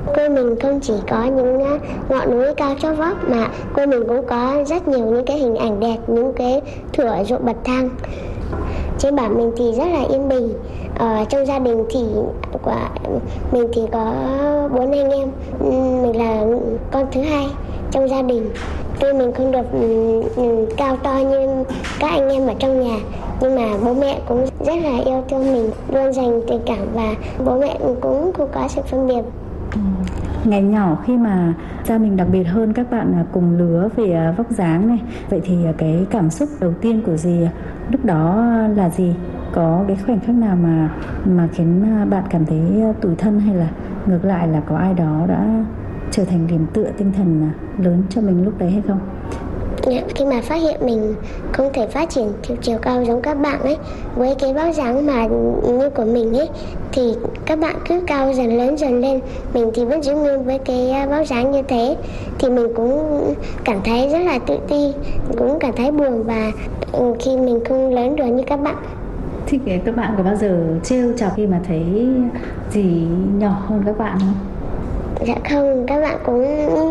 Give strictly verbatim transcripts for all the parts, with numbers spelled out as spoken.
Quê mình không chỉ có những ngọn núi cao chót vót mà quê mình cũng có rất nhiều những cái hình ảnh đẹp, những cái thửa ruộng bậc thang. Trên bản mình thì rất là yên bình. Ở trong gia đình thì của mình thì có bốn anh em, mình là con thứ hai trong gia đình. Tuy mình không được cao to như các anh em ở trong nhà, nhưng mà bố mẹ cũng rất là yêu thương mình, luôn dành tình cảm và bố mẹ cũng không có sự phân biệt. Ngày nhỏ khi mà cha mình đặc biệt hơn các bạn cùng lứa về vóc dáng này, vậy thì cái cảm xúc đầu tiên của dì lúc đó là gì? Có cái khoảnh khắc nào mà mà khiến bạn cảm thấy tủi thân, hay là ngược lại là có ai đó đã trở thành điểm tựa tinh thần lớn cho mình lúc đấy hay không? Khi mà phát hiện mình không thể phát triển theo chiều cao giống các bạn ấy, với cái vóc dáng mà như của mình ấy, thì các bạn cứ cao dần lớn dần lên, mình thì vẫn giữ nguyên với cái vóc dáng như thế, thì mình cũng cảm thấy rất là tự ti, cũng cảm thấy buồn và khi mình không lớn được như các bạn. Thì các bạn có bao giờ trêu chọc khi mà thấy dì nhỏ hơn các bạn không? Dạ không, các bạn cũng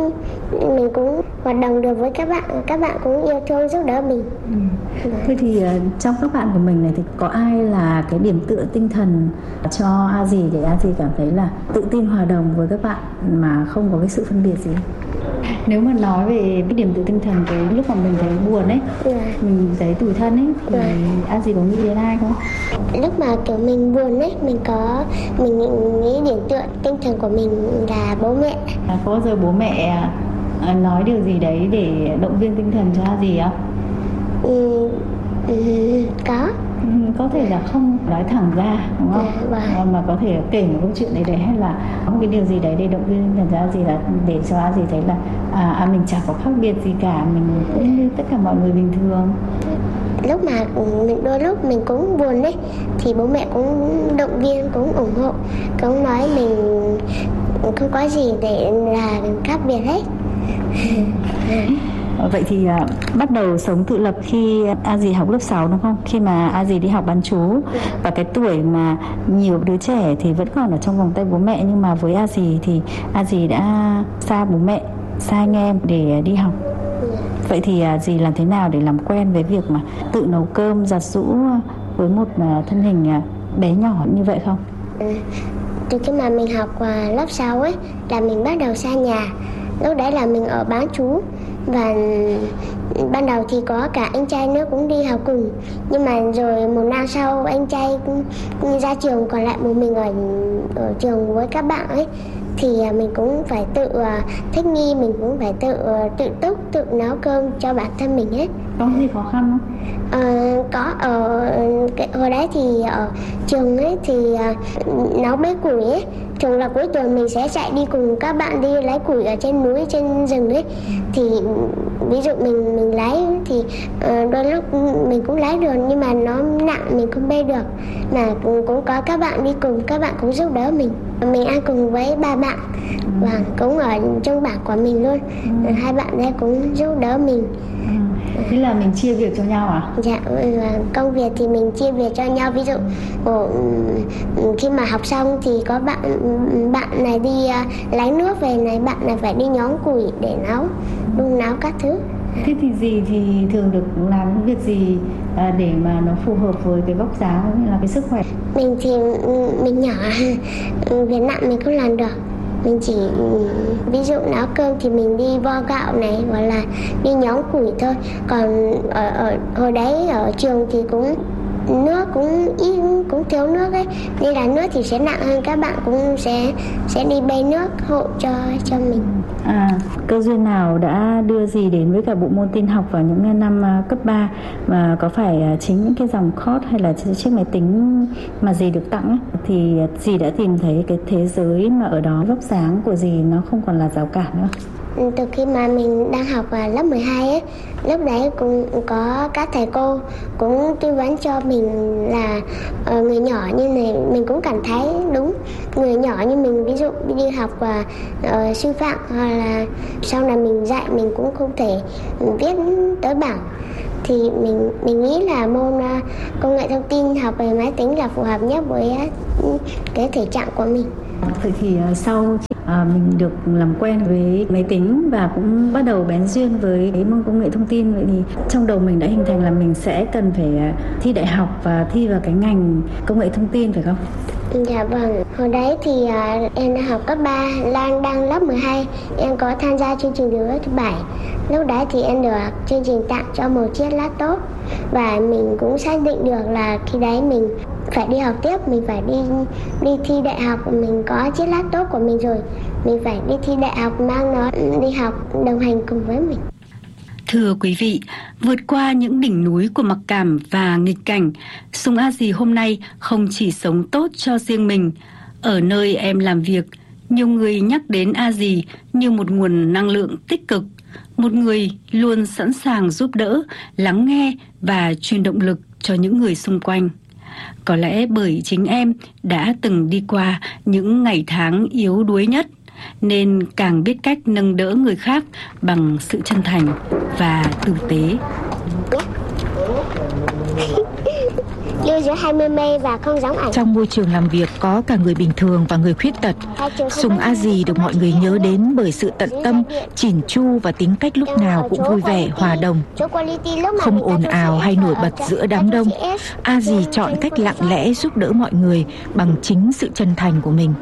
mình cũng hoạt động được với các bạn, các bạn cũng yêu thương giúp đỡ mình. Ừ. Thế thì uh, trong các bạn của mình này thì có ai là cái điểm tựa tinh thần cho A Dì để A Dì cảm thấy là tự tin hòa đồng với các bạn mà không có cái sự phân biệt gì? Nếu mà nói về cái điểm tựa tinh thần cái lúc mà mình thấy buồn ấy, yeah. mình thấy tủi thân ấy, thì yeah. A Dì có nghĩ đến ai không? Lúc mà kiểu mình buồn ấy, mình có mình nghĩ điểm tựa tinh thần của mình là bố mẹ. À, có bao giờ bố mẹ nói điều gì đấy để động viên tinh thần cho A Dì không? Ừ, ừ, có. Ừ, có thể là không nói thẳng ra, đúng không? Yeah, mà có thể kể một câu chuyện đấy đấy, hay là có một cái điều gì đấy để động viên tinh thần cho A Dì, là để cho A Dì thấy là à, à mình chẳng có khác biệt gì cả, mình cũng như tất cả mọi người bình thường. Lúc mà mình đôi lúc mình cũng buồn đấy, thì bố mẹ cũng động viên, cũng ủng hộ, cũng nói mình không có gì để là khác biệt hết. Vậy thì à, bắt đầu sống tự lập khi A Dì học lớp sáu đúng không? Khi mà A Dì đi học bán trú, và cái tuổi mà nhiều đứa trẻ thì vẫn còn ở trong vòng tay bố mẹ, nhưng mà với A Dì thì A Dì đã xa bố mẹ, xa anh em để đi học. Vậy thì à, dì làm thế nào để làm quen với việc mà tự nấu cơm, giặt giũ với một à, thân hình à, bé nhỏ như vậy không? Ừ. Từ khi mà mình học à, lớp sáu ấy là mình bắt đầu xa nhà. Lúc đấy là mình ở bán trú, và ban đầu thì có cả anh trai nữa cũng đi học cùng, nhưng mà rồi một năm sau anh trai cũng ra trường, còn lại một mình ở, ở trường với các bạn ấy, thì mình cũng phải tự uh, thích nghi, mình cũng phải tự uh, tự túc, tự nấu cơm cho bản thân mình hết. Có gì khó khăn không? Uh, có ở cái, hồi đấy thì ở trường ấy thì uh, nấu bếp củi ấy, thường là cuối tuần mình sẽ chạy đi cùng các bạn đi lấy củi ở trên núi, trên rừng ấy, thì ví dụ mình mình lấy thì uh, đôi lúc mình cũng lấy được, nhưng mà nó nặng mình không bê được, mà cũng có các bạn đi cùng, các bạn cũng giúp đỡ mình. Mình ăn cùng với ba bạn ừ. và cũng ở trong bảng của mình luôn. ừ. Hai bạn đấy cũng giúp đỡ mình. ừ. Thế là mình chia việc cho nhau à? Dạ, công việc thì mình chia việc cho nhau. Ví dụ khi mà học xong thì có bạn bạn này đi lấy nước về này, bạn này phải đi nhóm củi để nấu, đun nấu các thứ. Thế thì dì thì thường được làm việc gì để mà nó phù hợp với cái vóc dáng cũng như là cái sức khỏe? Mình thì mình nhỏ, việc nặng mình không làm được. Mình chỉ ví dụ nấu cơm thì mình đi vo gạo này, hoặc là đi nhóm củi thôi. Còn ở, ở hồi đấy ở trường thì cũng nước cũng ít, cũng thiếu nước ấy, nên là nước thì sẽ nặng hơn, các bạn cũng sẽ sẽ đi bê nước hộ cho cho mình. À, cơ duyên nào đã đưa dì đến với cả bộ môn tin học vào những năm cấp ba, và có phải chính những cái dòng code hay là chiếc máy tính mà dì được tặng ấy, thì dì đã tìm thấy cái thế giới mà ở đó vóc dáng của dì nó không còn là rào cản nữa? Từ khi mà mình đang học ở lớp mười hai ấy, lúc đấy cũng có các thầy cô cũng tư vấn cho mình là uh, người nhỏ như này mình cũng cảm thấy đúng. Người nhỏ như mình, ví dụ đi học và uh, sư phạm, hoặc là sau này mình dạy mình cũng không thể viết tới bảng, thì mình mình nghĩ là môn uh, công nghệ thông tin, học về máy tính là phù hợp nhất với uh, cái thể trạng của mình. Vậy thì uh, sau à, mình được làm quen với máy tính và cũng bắt đầu bén duyên với môn công nghệ thông tin. Vậy thì trong đầu mình đã hình thành là mình sẽ cần phải thi đại học và thi vào cái ngành công nghệ thông tin, phải không? Dạ vâng, hồi đấy thì uh, em đang học cấp ba, Lan đang lớp mười hai, em có tham gia chương trình điều ước thứ bảy. Lúc đấy thì em được chương trình tặng cho một chiếc laptop và mình cũng xác định được là khi đấy mình phải đi học tiếp, mình phải đi đi thi đại học, mình có chiếc laptop của mình rồi, mình phải đi thi đại học mang nó đi học đồng hành cùng với mình. Thưa quý vị, vượt qua những đỉnh núi của mặc cảm và nghịch cảnh, Sùng A Dì hôm nay không chỉ sống tốt cho riêng mình. Ở nơi em làm việc, nhiều người nhắc đến A Dì như một nguồn năng lượng tích cực, một người luôn sẵn sàng giúp đỡ, lắng nghe và truyền động lực cho những người xung quanh. Có lẽ bởi chính em đã từng đi qua những ngày tháng yếu đuối nhất, nên càng biết cách nâng đỡ người khác bằng sự chân thành và tử tế. Lưu giữ hai mươi mê và không giống ảnh. Trong môi trường làm việc có cả người bình thường và người khuyết tật, Sùng A Dì được mọi người nhớ đến bởi sự tận tâm, chỉn chu và tính cách lúc nào cũng vui vẻ, hòa đồng. Không ồn ào hay nổi bật giữa đám đông, A Dì chọn cách lặng lẽ giúp đỡ mọi người bằng chính sự chân thành của mình.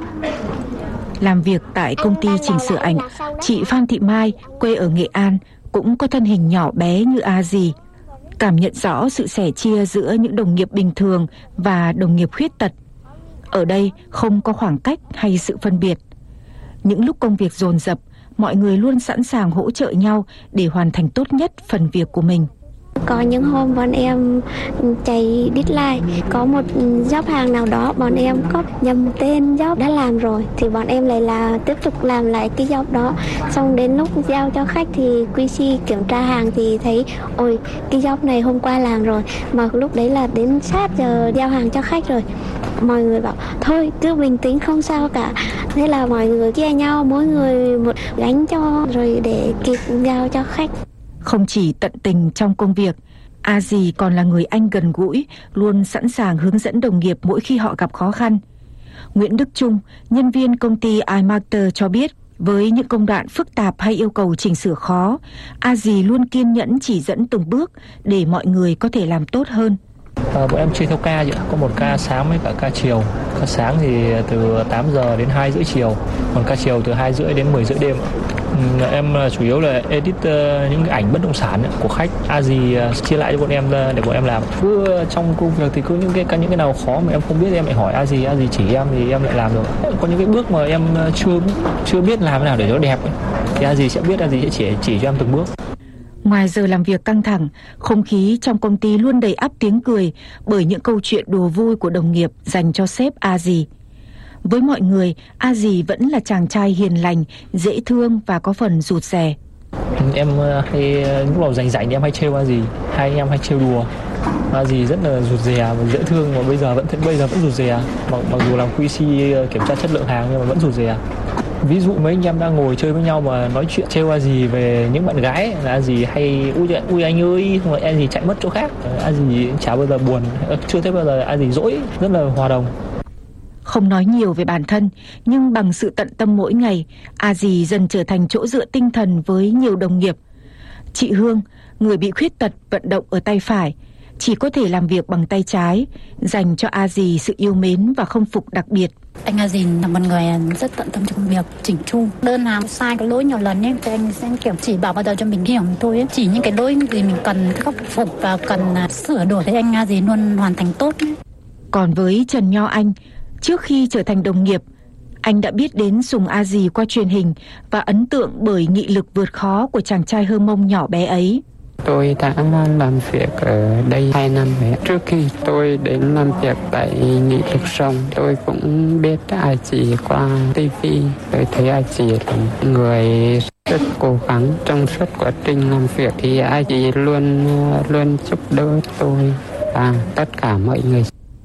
Làm việc tại công ty chỉnh sửa ảnh, chị Phan Thị Mai, quê ở Nghệ An, cũng có thân hình nhỏ bé như A Dì. Cảm nhận rõ sự sẻ chia giữa những đồng nghiệp bình thường và đồng nghiệp khuyết tật. Ở đây không có khoảng cách hay sự phân biệt. Những lúc công việc dồn dập, mọi người luôn sẵn sàng hỗ trợ nhau để hoàn thành tốt nhất phần việc của mình. Có những hôm bọn em chạy deadline, có một job hàng nào đó bọn em có nhầm tên job đã làm rồi thì bọn em lại là tiếp tục làm lại cái job đó. Xong đến lúc giao cho khách thì quy xê kiểm tra hàng thì thấy ôi cái job này hôm qua làm rồi, mà lúc đấy là đến sát giờ giao hàng cho khách rồi. Mọi người bảo thôi cứ bình tĩnh không sao cả. Thế là mọi người chia nhau, mỗi người một gánh cho rồi để kịp giao cho khách. Không chỉ tận tình trong công việc, A Dì còn là người anh gần gũi, luôn sẵn sàng hướng dẫn đồng nghiệp mỗi khi họ gặp khó khăn. Nguyễn Đức Trung, nhân viên công ty iMaster cho biết, với những công đoạn phức tạp hay yêu cầu chỉnh sửa khó, A Dì luôn kiên nhẫn chỉ dẫn từng bước để mọi người có thể làm tốt hơn. À, bọn em chia theo ca, có một ca sáng với cả ca chiều. Ca sáng thì từ tám giờ đến hai rưỡi chiều, còn ca chiều từ hai rưỡi đến mười rưỡi đêm. Em chủ yếu là edit những cái ảnh bất động sản của khách. A Dì chia lại cho bọn em để bọn em làm. Cứ trong công việc thì cứ những cái những cái nào khó mà em không biết em lại hỏi A Dì, A Dì chỉ em thì em lại làm được. Có những cái bước mà em chưa chưa biết làm thế nào để nó đẹp ấy, thì A Dì sẽ biết, A Dì sẽ chỉ chỉ cho em từng bước. Ngoài giờ làm việc căng thẳng, không khí trong công ty luôn đầy ắp tiếng cười bởi những câu chuyện đùa vui của đồng nghiệp dành cho sếp A Dì. Với mọi người, A Dì vẫn là chàng trai hiền lành, dễ thương và có phần rụt rè. Em hay lúc nào rảnh rảnh thì em hay trêu A Dì, hai anh em hay trêu đùa. A Dì rất là rụt rè và dễ thương, mà bây giờ vẫn bây giờ vẫn rụt rè. Mặc, mặc dù làm quy xê kiểm tra chất lượng hàng nhưng mà vẫn rụt rè. Ví dụ mấy anh em đang ngồi chơi với nhau mà nói chuyện trêu A Dì về những bạn gái là A Dì hay ui, ui anh ơi, không A Dì chạy mất chỗ khác. A Dì chả bao giờ buồn, chưa thấy bao giờ A Dì dỗi, rất là hòa đồng. Không nói nhiều về bản thân, nhưng bằng sự tận tâm mỗi ngày, A Dì dần trở thành chỗ dựa tinh thần với nhiều đồng nghiệp. Chị Hương, người bị khuyết tật vận động ở tay phải, chỉ có thể làm việc bằng tay trái, dành cho A Dì sự yêu mến và khâm phục đặc biệt. Anh A Dì là một người rất tận tâm trong công việc, chỉnh chu. Đơn hàng sai cái lỗi nhiều lần ấy, thì anh sẽ kiểu chỉ bảo bao giờ cho mình hiểu thôi ấy. Chỉ những cái lỗi gì mình cần khắc phục và cần sửa đổi thì anh A Dì luôn hoàn thành tốt ấy. Còn với Trần Nho Anh, trước khi trở thành đồng nghiệp, anh đã biết đến Sùng A Dì qua truyền hình và ấn tượng bởi nghị lực vượt khó của chàng trai Hơ Mông nhỏ bé ấy. Tôi đã làm việc ở đây hai năm rồi. Trước khi tôi đến làm việc tại Nghị lực Rồng, tôi cũng biết A Dì qua ti vi. Tôi thấy A Dì là người rất cố gắng trong suốt quá trình làm việc, thì A Dì luôn luôn giúp đỡ tôi và tất cả mọi người.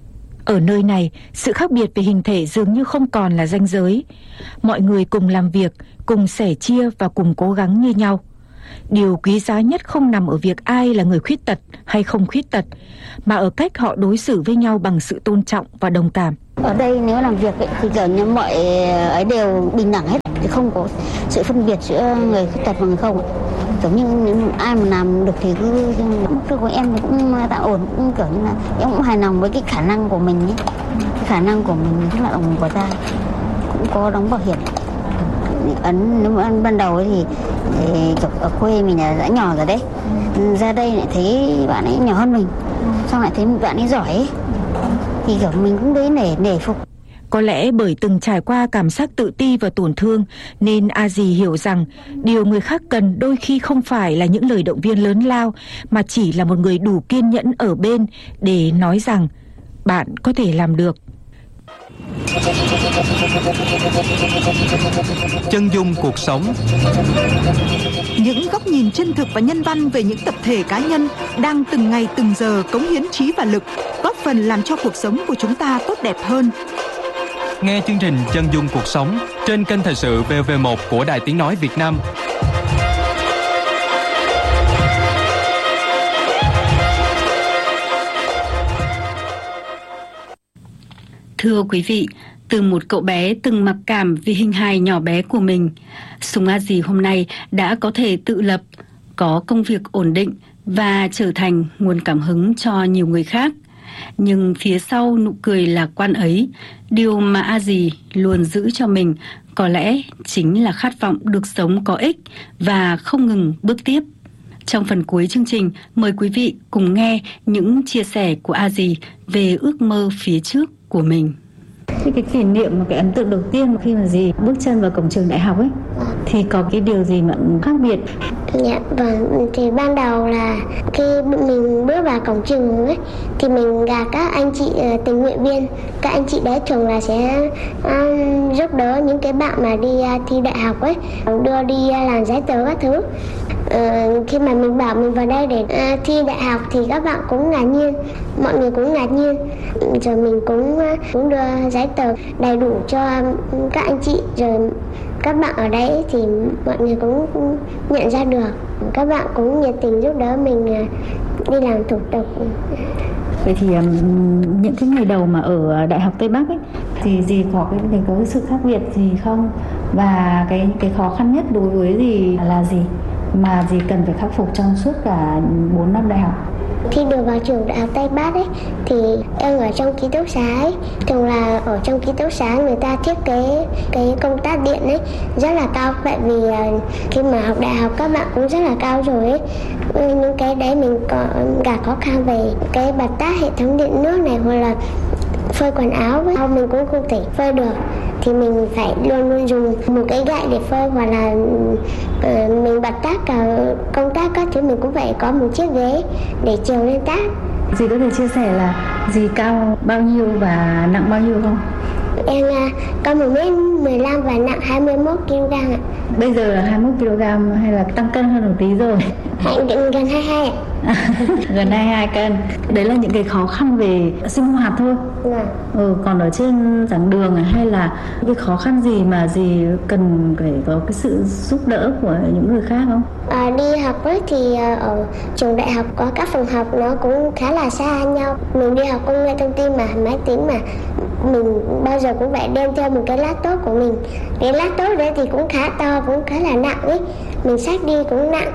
Ở nơi này, sự khác biệt về hình thể dường như không còn là ranh giới. Mọi người cùng làm việc, cùng sẻ chia và cùng cố gắng như nhau. Điều quý giá nhất không nằm ở việc ai là người khuyết tật hay không khuyết tật, mà ở cách họ đối xử với nhau bằng sự tôn trọng và đồng cảm. Ở đây nếu làm việc ấy, thì kiểu như mọi ấy đều bình đẳng hết, thì không có sự phân biệt giữa người khuyết tật và người không. Kiểu như ai mà làm được thì cứ mức lương của em cũng tạm ổn, cũng kiểu như là em cũng hài lòng với cái khả năng của mình ấy. Cái khả năng của mình tức là đồng của ta cũng có đóng bảo hiểm. Ấn nếu mà ban đầu ấy thì, thì ở quê mình là đã nhỏ rồi đấy, ra đây lại thấy bạn ấy nhỏ hơn mình, xong lại thấy bạn ấy giỏi ấy, thì kiểu mình cũng thấy nể nể phục. Có lẽ bởi từng trải qua cảm giác tự ti và tổn thương nên A Dì hiểu rằng điều người khác cần đôi khi không phải là những lời động viên lớn lao, mà chỉ là một người đủ kiên nhẫn ở bên để nói rằng bạn có thể làm được. Chân dung cuộc sống. Những góc nhìn chân thực và nhân văn về những tập thể cá nhân đang từng ngày từng giờ cống hiến trí và lực, góp phần làm cho cuộc sống của chúng ta tốt đẹp hơn. Nghe chương trình Chân dung cuộc sống trên kênh Thời sự vê o vê một của Đài Tiếng nói Việt Nam. Thưa quý vị, từ một cậu bé từng mặc cảm vì hình hài nhỏ bé của mình, Sùng A Dì hôm nay đã có thể tự lập, có công việc ổn định và trở thành nguồn cảm hứng cho nhiều người khác. Nhưng phía sau nụ cười lạc quan ấy, điều mà A Dì luôn giữ cho mình có lẽ chính là khát vọng được sống có ích và không ngừng bước tiếp. Trong phần cuối chương trình, mời quý vị cùng nghe những chia sẻ của A Dì về ước mơ phía trước của mình. Cái, cái kỷ niệm và cái ấn tượng đầu tiên khi mà dì bước chân vào cổng trường đại học ấy thì có cái điều gì mà khác biệt? Dạ, vâng, thì ban đầu là khi mình bước vào cổng trường ấy thì mình gặp các anh chị uh, tình nguyện viên. Các anh chị đấy thường là sẽ uh, giúp đỡ những cái bạn mà đi uh, thi đại học ấy, đưa đi uh, làm giấy tờ các thứ. Uh, khi mà mình bảo mình vào đây để uh, thi đại học thì các bạn cũng ngạc nhiên, mọi người cũng ngạc nhiên. Rồi mình cũng uh, cũng đưa giấy tờ đầy đủ cho các anh chị, rồi các bạn ở đây thì mọi người cũng nhận ra được. Các bạn cũng nhiệt tình giúp đỡ mình đi làm thủ tục. Vậy thì um, những cái ngày đầu mà ở Đại học Tây Bắc ấy thì dì có cái, cái có cái sự khác biệt gì không? Và cái cái khó khăn nhất đối với dì là gì mà dì cần phải khắc phục trong suốt cả bốn năm đại học? Khi được vào trường Đại học Tây Bắc ấy thì em ở trong ký túc xá ấy, thường là ở trong ký túc xá người ta thiết kế cái công tắc điện ấy rất là cao, tại vì khi mà học đại học các bạn cũng rất là cao rồi ấy. Những cái đấy mình có gặp khó khăn về cái bật tắt hệ thống điện nước này, hoặc là phơi quần áo với mình cũng không thể phơi được, thì mình phải luôn luôn dùng một cái gậy để phơi, hoặc là uh, mình bật tắt cả công tắc các thứ mình cũng phải có một chiếc ghế để trèo lên tắt. Dì có thể chia sẻ là dì cao bao nhiêu và nặng bao nhiêu không? Em uh, cao một mét mười lăm và nặng hai mươi mốt ki lô gam ạ. Bây giờ là hai mươi mốt ki lô gam hay là tăng cân hơn một tí rồi? Gần hai mươi hai ạ. Gần hai mươi hai cân. Đấy là những cái khó khăn về sinh hoạt thôi. Dạ. Ừ, còn ở trên giảng đường hay là cái khó khăn gì mà dì cần phải có cái sự giúp đỡ của những người khác không? À, đi học ấy thì ở trường đại học có các phòng học nó cũng khá là xa nhau. Mình đi học công nghệ thông tin mà, máy tính mà, mình bao giờ cũng phải đem theo một cái laptop của mình. Cái laptop đấy thì cũng khá to, cũng khá là nặng ấy. Mình xách đi cũng nặng,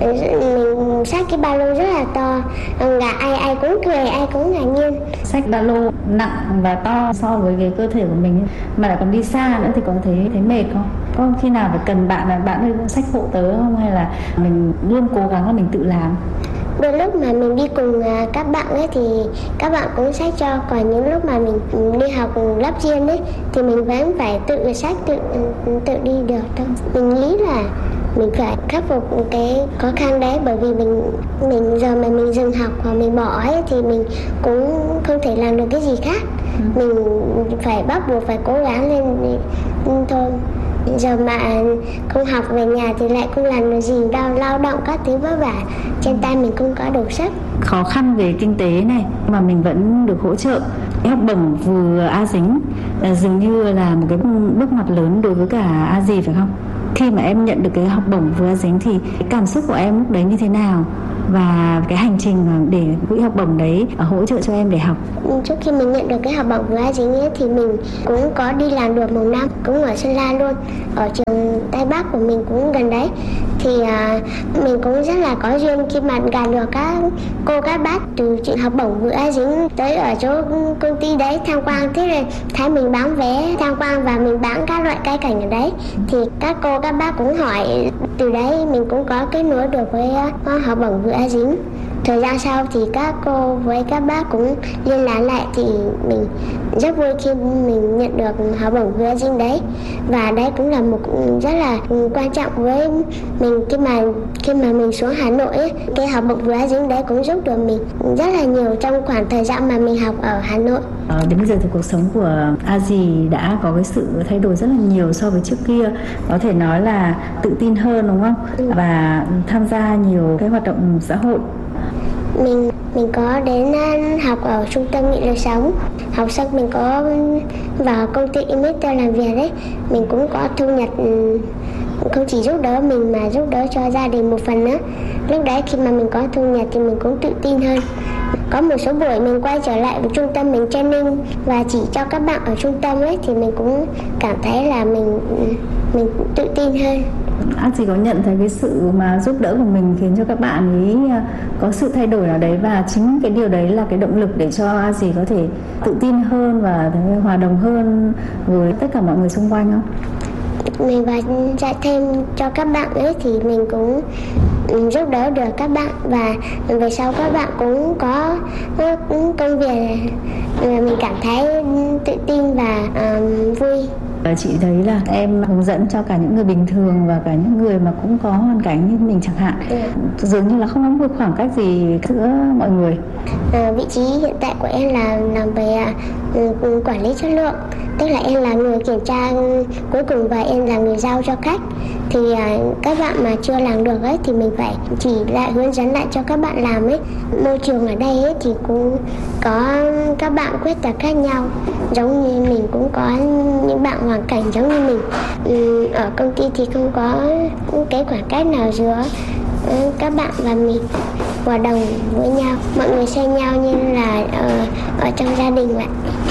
mình xách cái ba lô rất là to, cả ai ai cũng cười, ai cũng ngạc nhiên. Xách ba lô nặng và to so với cái cơ thể của mình mà lại còn đi xa nữa thì có thấy thấy mệt không? Có khi nào phải cần bạn là bạn ơi xách hộ tớ không, hay là mình luôn cố gắng là mình tự làm? Đôi lúc mà mình đi cùng các bạn ấy thì các bạn cũng xách cho, còn những lúc mà mình đi học lớp riêng ấy thì mình vẫn phải tự xách, tự tự đi được thôi. Mình nghĩ là mình phải khắc phục cái khó khăn đấy, bởi vì mình mình giờ mà mình dừng học hoặc mình bỏ ấy thì mình cũng không thể làm được cái gì khác. Mình phải bắt buộc phải cố gắng lên thôi. Giờ mà không học về nhà thì lại không làm được gì đâu, lao động các thứ vất vả, trên tay mình không có đủ sức. Khó khăn về kinh tế này mà mình vẫn được hỗ trợ. Cái học bổng vừa A Dính dường như là một cái bước ngoặt lớn đối với cả A Dì phải không? Khi mà em nhận được cái học bổng vừa A Dính thì cái cảm xúc của em lúc đấy như thế nào? và cái hành trình để quỹ học bổng đấy hỗ trợ cho em để học? Trước khi mình nhận được cái học bổng với A Dính ấy, thì mình cũng có đi làm được một năm, cũng ở Sơn La luôn, ở trường Tây Bắc của mình cũng gần đấy. Thì à, mình cũng rất là có duyên khi mà gặp được các cô các bác từ chuyện học bổng với A Dính tới ở chỗ công ty đấy tham quan. Thế rồi thấy mình bán vé tham quan và mình bán các loại cây cảnh ở đấy, thì các cô các bác cũng hỏi, từ đấy mình cũng có kết nối được với uh, học bổng với A Dính. Thời gian sau thì các cô với các bác cũng liên lạc lại, thì mình rất vui khi mình nhận được học bổng với A Dính đấy. Và đấy cũng là một rất là quan trọng với mình khi mà khi mà mình xuống Hà Nội ấy. Cái học bổng với A Dính đấy cũng giúp được mình rất là nhiều trong khoảng thời gian mà mình học ở Hà Nội. À, đến bây giờ thì cuộc sống của A Dì đã có cái sự thay đổi rất là nhiều so với trước kia, có thể nói là tự tin hơn đúng không? Ừ. Và tham gia nhiều cái hoạt động xã hội. Mình mình có đến học ở trung tâm nghị lực sống, học xong mình có vào công ty Imiter làm việc đấy, mình cũng có thu nhập, không chỉ giúp đỡ mình mà giúp đỡ cho gia đình một phần nữa. Lúc đấy khi mà mình có thu nhập thì mình cũng tự tin hơn. Có một số buổi mình quay trở lại với trung tâm mình training và chỉ cho các bạn ở trung tâm ấy, thì mình cũng cảm thấy là mình mình tự tin hơn. A Dì có nhận thấy cái sự mà giúp đỡ của mình khiến cho các bạn ấy có sự thay đổi nào đấy, và chính cái điều đấy là cái động lực để cho A Dì có thể tự tin hơn và hòa đồng hơn với tất cả mọi người xung quanh không? Mình và dạy thêm cho các bạn ấy thì mình cũng giúp đỡ được các bạn, và về sau các bạn cũng có công việc, mình cảm thấy tự tin và uh, vui. Chị thấy là em hướng dẫn cho cả những người bình thường và cả những người mà cũng có hoàn cảnh như mình chẳng hạn. Ừ. Dường như là không có một khoảng cách gì giữa mọi người. À, vị trí hiện tại của em là làm về uh, quản lý chất lượng, tức là em là người kiểm tra cuối cùng và em là người giao cho khách. Thì uh, các bạn mà chưa làm được ấy thì mình phải chỉ lại hướng dẫn lại cho các bạn làm ấy. Môi trường ở đây ấy thì cũng có các bạn khuyết tật khác nhau, giống như mình cũng có những bạn hoàn cảnh giống như mình. Ừ, ở công ty thì không có cái khoảng cách nào giữa các bạn và mình, hòa đồng với nhau, mọi người xem nhau như là ở, ở trong gia đình vậy.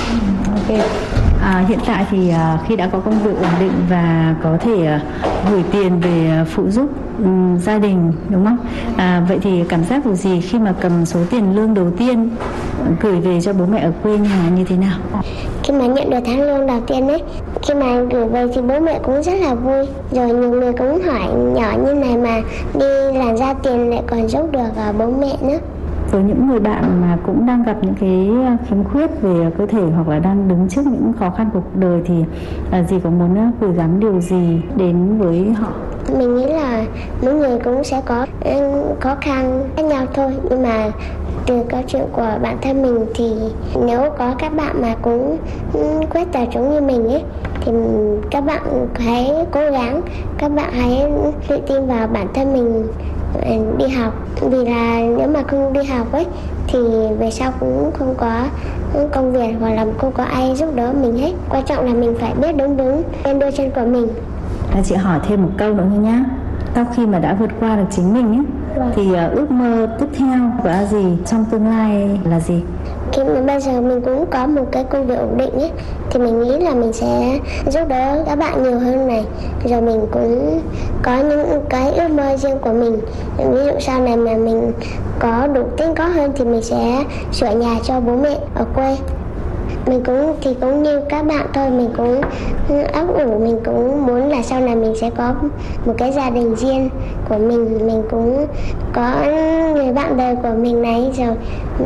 Ok. À, hiện tại thì à, khi đã có công việc ổn định và có thể à, gửi tiền về à, phụ giúp um, gia đình đúng không? À, vậy thì cảm giác của dì khi mà cầm số tiền lương đầu tiên gửi về cho bố mẹ ở quê nhà như thế nào? Khi mà nhận được tháng lương đầu tiên ấy, khi mà gửi về thì bố mẹ cũng rất là vui. Rồi nhiều người cũng hỏi nhỏ như này mà đi làm ra tiền lại còn giúp được uh, bố mẹ nữa. Với những người bạn mà cũng đang gặp những cái khiếm khuyết về cơ thể hoặc là đang đứng trước những khó khăn của cuộc đời thì dì có muốn gửi gắm điều gì đến với họ? Mình nghĩ là mỗi người cũng sẽ có khó khăn khác nhau thôi, nhưng mà từ câu chuyện của bản thân mình thì nếu có các bạn mà cũng khuyết tật giống như mình ấy thì các bạn hãy cố gắng, các bạn hãy tự tin vào bản thân mình đi học, vì là nếu mà không đi học ấy thì về sau cũng không có công việc hoặc là không có ai giúp đỡ mình hết. Quan trọng là mình phải biết đứng đứng trên đôi chân của mình. À, chị hỏi thêm một câu nữa nhá. Sau khi mà đã vượt qua được chính mình ấy, vâng. thì uh, ước mơ tiếp theo của A Dì trong tương lai là gì? Khi mà bây giờ mình cũng có một cái công việc ổn định ấy, thì mình nghĩ là mình sẽ giúp đỡ các bạn nhiều hơn này. Rồi mình cũng có những cái ước mơ riêng của mình. Ví dụ sau này mà mình có đủ tiền có hơn thì mình sẽ sửa nhà cho bố mẹ ở quê. Mình cũng thì cũng như các bạn thôi, mình cũng ấp ủ, mình cũng muốn là sau này mình sẽ có một cái gia đình riêng của mình, mình cũng có người bạn đời của mình này, rồi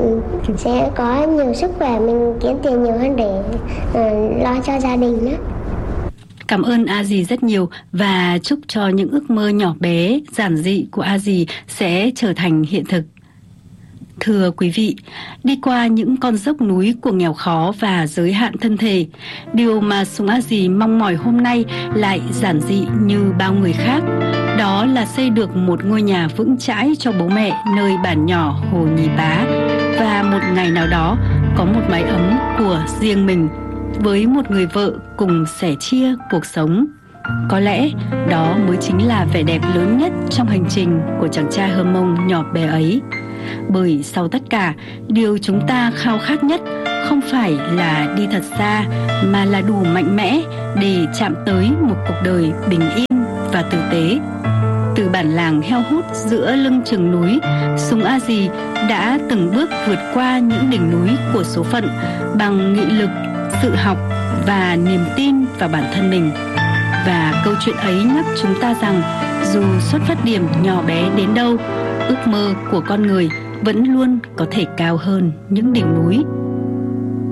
sẽ có nhiều sức khỏe, mình kiếm tiền nhiều hơn để uh, lo cho gia đình nữa. Cảm ơn A Dì rất nhiều và chúc cho những ước mơ nhỏ bé, giản dị của A Dì sẽ trở thành hiện thực. Thưa quý vị, đi qua những con dốc núi của nghèo khó và giới hạn thân thể, điều mà Sùng A Dì mong mỏi hôm nay lại giản dị như bao người khác. Đó là xây được một ngôi nhà vững chãi cho bố mẹ nơi bản nhỏ Hồ Nhì Bá, và một ngày nào đó có một mái ấm của riêng mình với một người vợ cùng sẻ chia cuộc sống. Có lẽ đó mới chính là vẻ đẹp lớn nhất trong hành trình của chàng trai Hơ Mông nhỏ bé ấy. Bởi sau tất cả, điều chúng ta khao khát nhất không phải là đi thật xa, mà là đủ mạnh mẽ để chạm tới một cuộc đời bình yên và tử tế. Từ bản làng heo hút giữa lưng chừng núi, Súng A Dì đã từng bước vượt qua những đỉnh núi của số phận bằng nghị lực, sự học và niềm tin vào bản thân mình. Và câu chuyện ấy nhắc chúng ta rằng dù xuất phát điểm nhỏ bé đến đâu, ước mơ của con người vẫn luôn có thể cao hơn những đỉnh núi.